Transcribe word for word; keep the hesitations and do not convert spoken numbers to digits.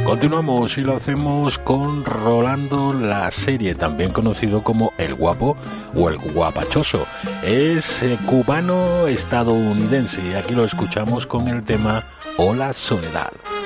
Continuamos y lo hacemos con Rolando La Serie, también conocido como El Guapo o El Guapachoso. Es eh, cubano-estadounidense y aquí lo escuchamos con el tema Hola Soledad.